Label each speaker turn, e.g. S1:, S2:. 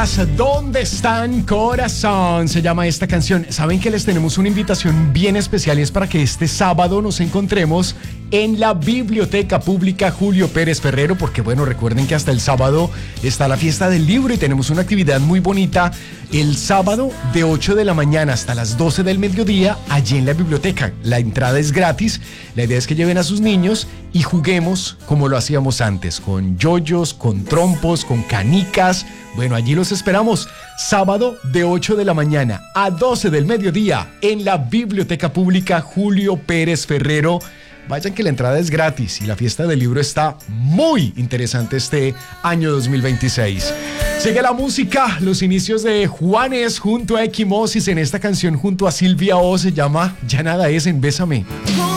S1: Nicolás, ¿dónde están, corazón? Se llama esta canción. Saben que les tenemos una invitación bien especial y es para que este sábado nos encontremos en la Biblioteca Pública Julio Pérez Ferrero, porque bueno, recuerden que hasta el sábado está la fiesta del libro y tenemos una actividad muy bonita el sábado de 8 de la mañana hasta las 12 del mediodía allí en la biblioteca. La entrada es gratis, la idea es que lleven a sus niños y juguemos como lo hacíamos antes, con yoyos, con trompos, con canicas. Bueno, allí los esperamos, sábado de 8 de la mañana a 12 del mediodía en la Biblioteca Pública Julio Pérez Ferrero. Vayan que la entrada es gratis y la fiesta del libro está muy interesante este año 2026. Sigue la música, los inicios de Juanes junto a Equimosis en esta canción junto a Silvia O, se llama Ya Nada Es en Bésame.